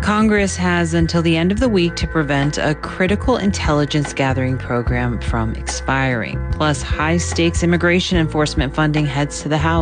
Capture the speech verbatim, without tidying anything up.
Congress has until the end of the week to prevent a critical intelligence gathering program from expiring. Plus, high-stakes immigration enforcement funding heads to the House.